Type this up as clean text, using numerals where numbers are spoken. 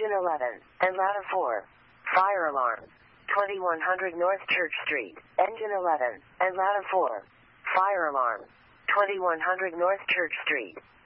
Engine 11, and ladder 4. Fire alarm. 2100 North Church Street. Engine 11, and ladder 4. Fire alarm. 2100 North Church Street.